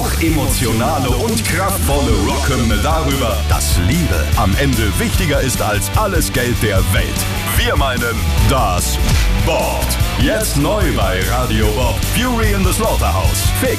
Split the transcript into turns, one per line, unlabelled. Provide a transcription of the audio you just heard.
hochemotionale und kraftvolle Rockhymne darüber, dass Liebe am Ende wichtiger ist als alles Geld der Welt. Wir meinen, das boppt. Jetzt neu bei Radio Bob. Fury in the Slaughterhouse. Fix